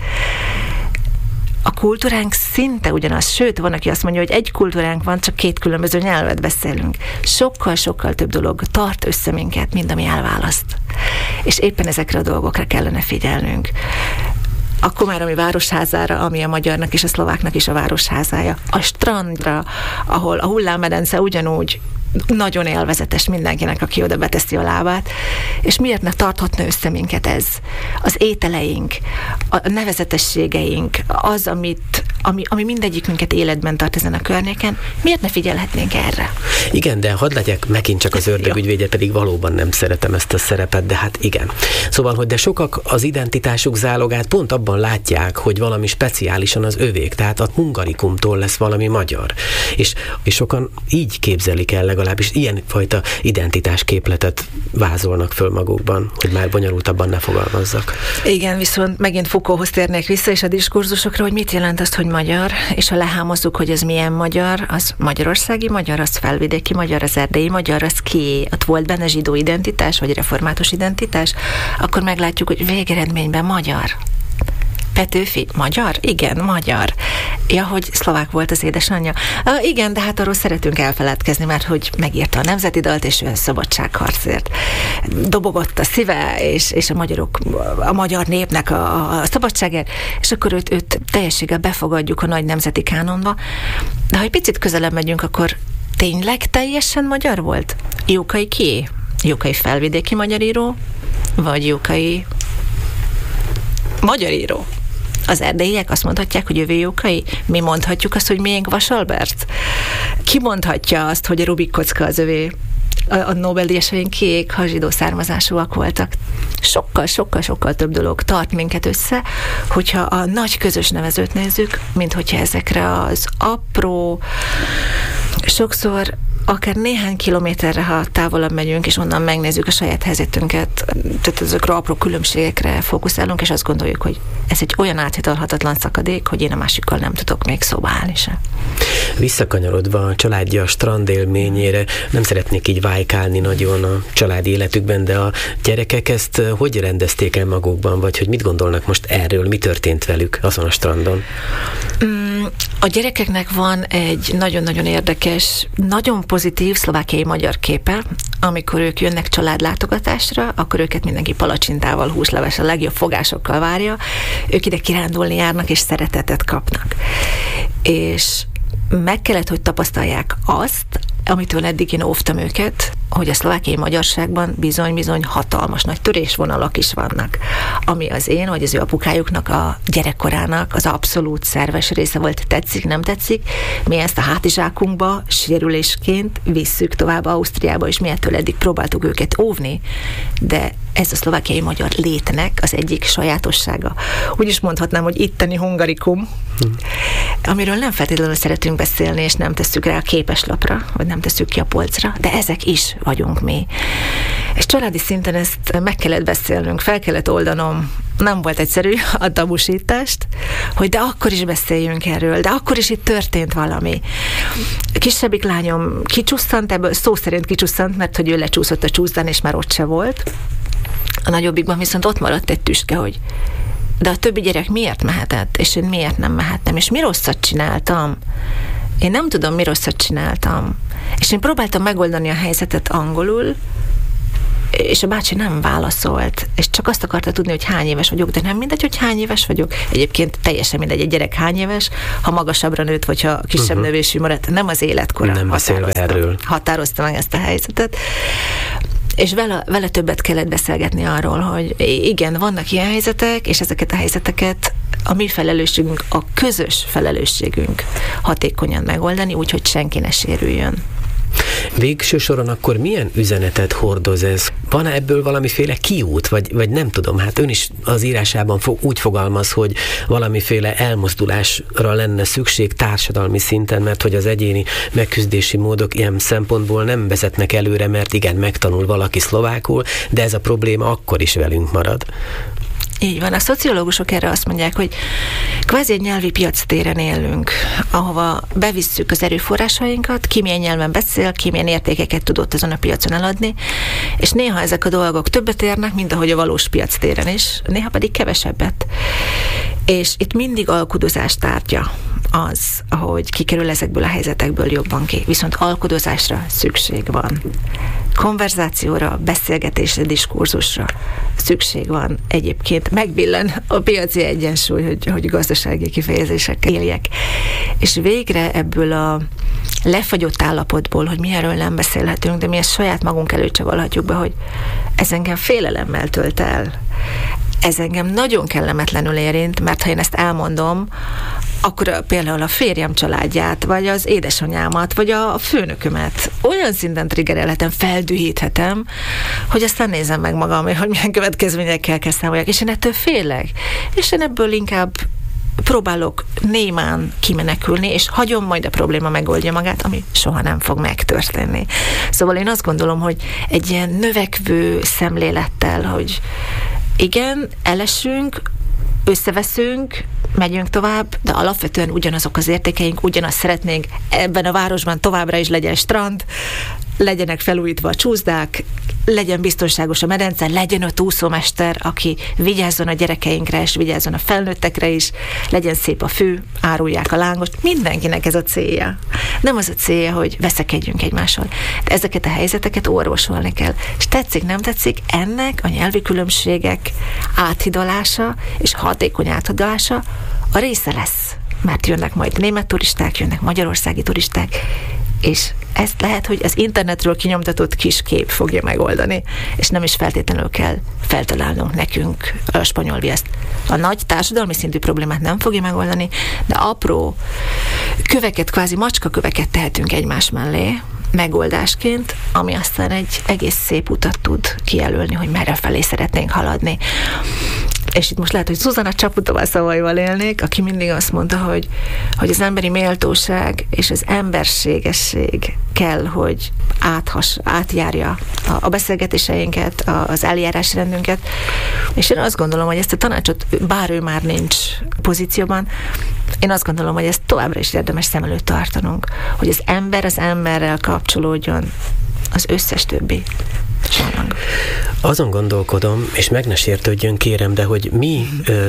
A kultúránk szinte ugyanaz, sőt, van, aki azt mondja, hogy egy kultúránk van, csak két különböző nyelvet beszélünk. Sokkal-sokkal több dolog tart össze minket, mint ami elválaszt. És éppen ezekre a dolgokra kellene figyelnünk. A komáromi városházára, ami a magyarnak és a szlováknak is a városházája. A strandra, ahol a hullámmedence ugyanúgy nagyon élvezetes mindenkinek, aki oda beteszi a lábát, és miért ne tarthatna össze minket ez? Az ételeink, a nevezetességeink, az, amit, ami, ami mindegyikünket életben tart ezen a környéken, miért ne figyelhetnénk erre? Igen, de hadd legyek megint csak az ördögügyvédje, pedig valóban nem szeretem ezt a szerepet, de hát igen. Szóval, hogy de sokak az identitásuk zálogát pont abban látják, hogy valami speciálisan az övék, tehát a hungarikumtól lesz valami magyar. És, és sokan így képzelik el legalábbis ilyenfajta identitásképletet vázolnak föl magukban, hogy már bonyolultabban ne fogalmazzak. Igen, viszont megint Foucaulthoz térnék vissza, és a diskurzusokra, hogy mit jelent azt, hogy magyar, és ha lehámozzuk, hogy ez milyen magyar, az magyarországi magyar, az felvidéki magyar, az erdélyi magyar, az ki, ott volt benne zsidó identitás, vagy református identitás, akkor meglátjuk, hogy végeredményben magyar. Petőfi, magyar? Igen, magyar. Ja, hogy szlovák volt az édesanyja. Uh, igen, de hát arról szeretünk elfeledkezni, mert hogy megírta a nemzeti dalt, és ő a szabadságharcért dobogott a szíve, és, és a magyarok, a magyar népnek a, a szabadságért, és akkor őt, őt teljességgel befogadjuk a nagy nemzeti kánonba. De ha egy picit közelebb megyünk, akkor tényleg teljesen magyar volt? Jókai kié? Jókai felvidéki magyaríró? Vagy Jókai magyaríró? Az erdélyiek azt mondhatják, hogy jövő Jókai? Mi mondhatjuk azt, hogy miénk Vasalbert? Ki mondhatja azt, hogy a Rubik kocka az övé? A, a Nobel-díjasaink kiék, ha zsidó származásúak voltak. Sokkal, sokkal, sokkal több dolog tart minket össze, hogyha a nagy közös nevezőt nézzük, mint hogyha ezekre az apró, sokszor akár néhány kilométerre, ha távolabb megyünk, és onnan megnézzük a saját helyzetünket, tehát ezekre apró különbségekre fókuszálunk, és azt gondoljuk, hogy ez egy olyan áthidalhatatlan szakadék, hogy én a másikkal nem tudok még szóba állni se. Visszakanyarodva a családja a strandélményére, nem szeretnék így vájkálni nagyon a családi életükben, de a gyerekek ezt hogy rendezték el magukban, vagy hogy mit gondolnak most erről, mi történt velük azon a strandon? A gyerekeknek van egy nagyon-nagyon érdekes, nagyon pozitív szlovákiai magyar képe, amikor ők jönnek családlátogatásra, akkor őket mindenki palacsintával, húsleves, a legjobb fogásokkal várja, ők ide kirándulni járnak, és szeretetet kapnak. És meg kellett, hogy tapasztalják azt, amitől eddig én óvtam őket, hogy a szlovákiai magyarságban bizony-bizony hatalmas nagy törésvonalak is vannak, ami az én, vagy az ő apukájuknak a gyerekkorának az abszolút szerves része volt. Tetszik, nem tetszik? Mi ezt a hátizsákunkba sérülésként visszük tovább Ausztriába, és mi ettől eddig próbáltuk őket óvni, de ez a szlovákiai magyar létnek az egyik sajátossága. Úgy is mondhatnám, hogy itteni hungarikum, hm. amiről nem feltétlenül szeretünk beszélni, és nem tesszük rá a képeslapra, vagy nem tesszük ki a polcra, de ezek is vagyunk mi. És családi szinten ezt meg kellett beszélnünk, fel kellett oldanom, nem volt egyszerű a tabusítást, hogy de akkor is beszéljünk erről, de akkor is itt történt valami. A kisebbik lányom kicsusszant, ebből szó szerint kicsusszant, mert hogy ő lecsúszott a csúszdán, és már ott se volt. A nagyobbikban viszont ott maradt egy tüske, hogy de a többi gyerek miért mehetett, és én miért nem mehettem, és mi rosszat csináltam. Én nem tudom, mi rosszat csináltam. És én próbáltam megoldani a helyzetet angolul, és a bácsi nem válaszolt, és csak azt akarta tudni, hogy hány éves vagyok, de nem mindegy, hogy hány éves vagyok. Egyébként teljesen mindegy, egy gyerek hány éves, ha magasabbra nőtt, vagy ha kisebb uh-huh. növésű maradt, nem az életkora nem határozta, erről. határozta meg ezt a helyzetet. És vele, vele többet kellett beszélgetni arról, hogy igen, vannak ilyen helyzetek, és ezeket a helyzeteket a mi felelősségünk, a közös felelősségünk hatékonyan megoldani, úgyhogy senki ne sérüljön. Végső soron akkor milyen üzenetet hordoz ez? Van-e ebből valamiféle kiút, vagy, vagy nem tudom, hát ön is az írásában fog, úgy fogalmaz, hogy valamiféle elmozdulásra lenne szükség társadalmi szinten, mert hogy az egyéni megküzdési módok ilyen szempontból nem vezetnek előre, mert igen, megtanul valaki szlovákul, de ez a probléma akkor is velünk marad. Így van. A szociológusok erre azt mondják, hogy kvázi egy nyelvi piactéren élünk, ahova bevisszük az erőforrásainkat, ki milyen nyelven beszél, ki milyen értékeket tudott azon a piacon eladni, és néha ezek a dolgok többet érnek, mint ahogy a valós piactéren is, néha pedig kevesebbet. És itt mindig alkudozás tárgya az, ahogy kikerül ezekből a helyzetekből jobban ki. Viszont alkudozásra szükség van. Konverzációra, beszélgetésre, diskurzusra szükség van. Egyébként megbillen a piaci egyensúly, hogy, hogy gazdasági kifejezésekkel éljek. És végre ebből a lefagyott állapotból, hogy mi erről nem beszélhetünk, de mi ezt saját magunk előtt csavarhatjuk be, hogy ez engem félelemmel tölt el. Ez engem nagyon kellemetlenül érint, mert ha én ezt elmondom, akkor például a férjem családját, vagy az édesanyámat, vagy a főnökömet olyan szinten triggerelhetem, feldühíthetem, hogy aztán nézem meg magam, hogy milyen következményekkel kell számoljak, és én ettől félek. És én ebből inkább próbálok némán kimenekülni, és hagyom, majd a probléma megoldja magát, ami soha nem fog megtörténni. Szóval én azt gondolom, hogy egy ilyen növekvő szemlélettel, hogy igen, elesünk, összeveszünk, megyünk tovább, de alapvetően ugyanazok az értékeink, ugyanazt szeretnénk, ebben a városban továbbra is legyen strand, legyenek felújítva a csúszdák, legyen biztonságos a medence, legyen ott úszómester, aki vigyázzon a gyerekeinkre, és vigyázzon a felnőttekre is, legyen szép a fű, árulják a lángost, mindenkinek ez a célja. Nem az a célja, hogy veszekedjünk egymással, de ezeket a helyzeteket orvosolni kell. És tetszik, nem tetszik, ennek a nyelvi különbségek áthidalása és hatékony áthidalása a része lesz. Mert jönnek majd német turisták, jönnek magyarországi turisták, és ezt lehet, hogy az internetről kinyomtatott kis kép fogja megoldani, és nem is feltétlenül kell feltalálnunk nekünk a spanyol viaszt. A nagy társadalmi szintű problémát nem fogja megoldani, de apró köveket, kvázi macskaköveket tehetünk egymás mellé, megoldásként, ami aztán egy egész szép utat tud kijelölni, hogy merre felé szeretnénk haladni. És itt most lehet, hogy Zuzana Csaputová szavaival élnék, aki mindig azt mondta, hogy, hogy az emberi méltóság és az emberségesség kell, hogy áthas, átjárja a, a beszélgetéseinket, a, az eljárásrendünket. És én azt gondolom, hogy ezt a tanácsot, bár ő már nincs pozícióban, én azt gondolom, hogy ezt továbbra is érdemes szem előtt tartanunk, hogy az ember az emberrel kapcsolódjon az összes többi csallag. Azon gondolkodom, és meg ne sértődjön, kérem, de hogy mi ö,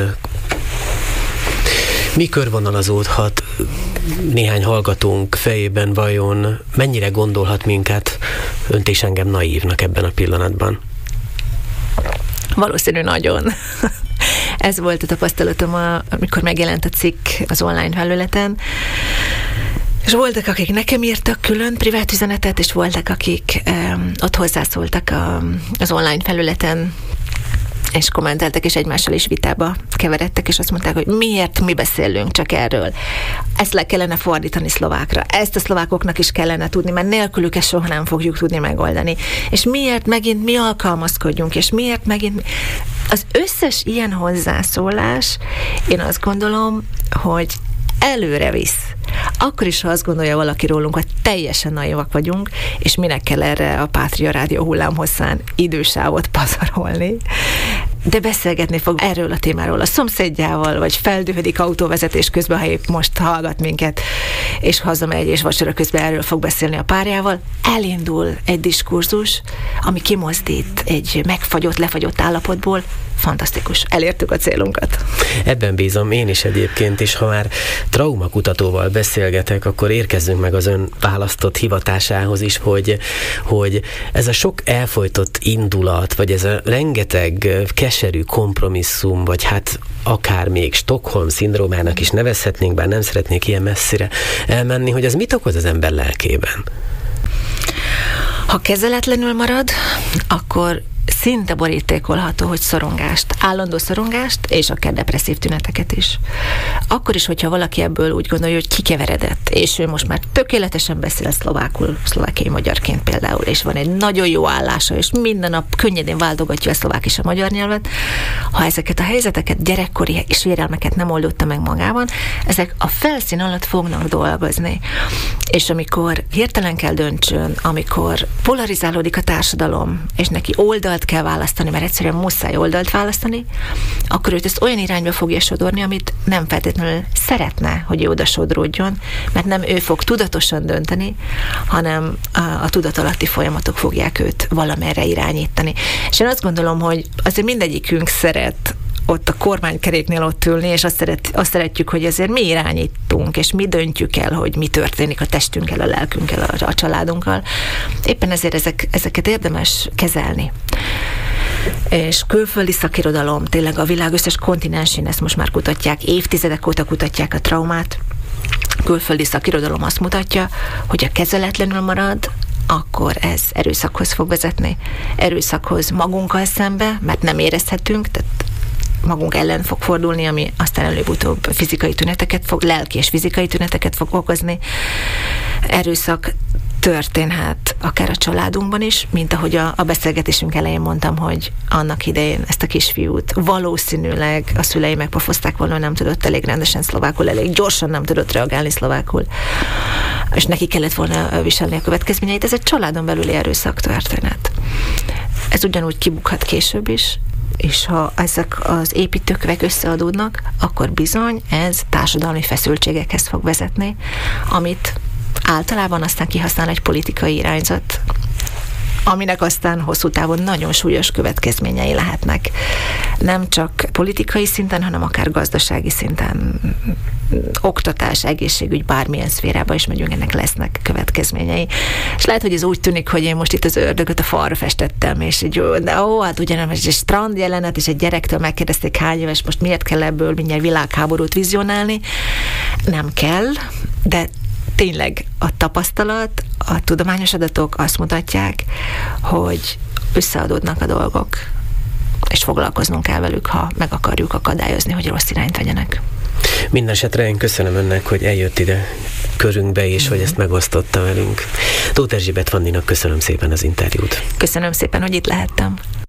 mi körvonalazódhat néhány hallgatónk fejében, vajon mennyire gondolhat minket, önt és engem naívnak ebben a pillanatban? Valószínű nagyon. Ez volt a tapasztalatom, amikor megjelent a cikk az online felületen. És voltak, akik nekem írtak külön privát üzenetet, és voltak, akik um, ott hozzászóltak a, az online felületen és kommenteltek, és egymással is vitába keveredtek, és azt mondták, hogy miért mi beszélünk csak erről. Ezt le kellene fordítani szlovákra. Ezt a szlovákoknak is kellene tudni, mert nélkülük ezt soha nem fogjuk tudni megoldani. És miért megint mi alkalmazkodjunk, és miért megint mi... Az összes ilyen hozzászólás, én azt gondolom, hogy előre visz. Akkor is, ha azt gondolja valaki rólunk, hogy teljesen naivak vagyunk, és minek kell erre a Pátria Rádió hullámhosszán idősávot pazarolni. De beszélgetni fog erről a témáról a szomszédjával, vagy feldühödik autóvezetés közben, ha épp most hallgat minket, és hazamegy, és vacsora közben erről fog beszélni a párjával. Elindul egy diskurzus, ami kimozdít egy megfagyott, lefagyott állapotból. Fantasztikus. Elértük a célunkat. Ebben bízom én is egyébként, és ha már traumakutatóval beszélgetek, akkor érkezzünk meg az ön választott hivatásához is, hogy, hogy ez a sok elfojtott indulat, vagy ez a rengeteg keserű kompromisszum, vagy hát akár még Stockholm-szindrómának is nevezhetnénk, bár nem szeretnék ilyen messzire elmenni, hogy az mit okoz az ember lelkében? Ha kezeletlenül marad, akkor szinte borítékolható, hogy szorongást, állandó szorongást, és akár depresszív tüneteket is. Akkor is, hogyha valaki ebből úgy gondolja, hogy kikeveredett, és ő most már tökéletesen beszél szlovákul, szlovákiai magyarként például, és van egy nagyon jó állása, és minden nap könnyedén váltogatja a szlovák és a magyar nyelvet. Ha ezeket a helyzeteket, gyerekkori sérelmeket nem oldotta meg magában, ezek a felszín alatt fognak dolgozni. És amikor hirtelen kell döntsön, amikor polarizálódik a társadalom, és neki oldalt kell választani, mert egyszerűen muszáj oldalt választani, akkor őt ezt olyan irányba fogja sodorni, amit nem feltétlenül szeretne, hogy ő oda sodródjon, mert nem ő fog tudatosan dönteni, hanem a, a tudatalatti folyamatok fogják őt valamerre irányítani. És én azt gondolom, hogy azért mindegyikünk szeret ott a kormánykeréknél ott ülni, és azt, szeret, azt szeretjük, hogy ezért mi irányítunk, és mi döntjük el, hogy mi történik a testünkkel, a lelkünkkel, a, a családunkkal. Éppen ezért ezek, ezeket érdemes kezelni. És külföldi szakirodalom, tényleg a világ összes kontinensén ezt most már kutatják, évtizedek óta kutatják a traumát. Külföldi szakirodalom azt mutatja, hogy ha kezeletlenül marad, akkor ez erőszakhoz fog vezetni. Erőszakhoz magunkkal szembe, mert nem érezhetünk, tehát magunk ellen fog fordulni, ami aztán előbb-utóbb fizikai tüneteket fog, lelki és fizikai tüneteket fog okozni. Erőszak történhet akár a családunkban is, mint ahogy a, a beszélgetésünk elején mondtam, hogy annak idején ezt a kisfiút valószínűleg a szülei megpofozták volna, nem tudott elég rendesen szlovákul, elég gyorsan nem tudott reagálni szlovákul, és neki kellett volna viselni a következményeit. Ez egy családon belüli erőszak történet. Ez ugyanúgy kibukhat később is, és ha ezek az építőkövek összeadódnak, akkor bizony ez társadalmi feszültségekhez fog vezetni, amit általában aztán kihasznál egy politikai irányzat, aminek aztán hosszú távon nagyon súlyos következményei lehetnek. Nem csak politikai szinten, hanem akár gazdasági szinten, oktatás, egészségügy, bármilyen szférába is megyünk, ennek lesznek következményei. És lehet, hogy ez úgy tűnik, hogy én most itt az ördögöt a falra festettem, és így, de ó, hát ugye nem, egy strand jelenet, és egy gyerektől megkérdezték, hány éves, most miért kell ebből mindjárt világháborút vizionálni. Nem kell, de tényleg a tapasztalat, a tudományos adatok azt mutatják, hogy összeadódnak a dolgok, és foglalkoznunk kell velük, ha meg akarjuk akadályozni, hogy rossz irányt vegyenek. Mindenesetre én köszönöm önnek, hogy eljött ide körünkbe, és mm-hmm. hogy ezt megosztotta velünk. Tóth Erzsébet Fanninak köszönöm szépen az interjút. Köszönöm szépen, hogy itt lehettem.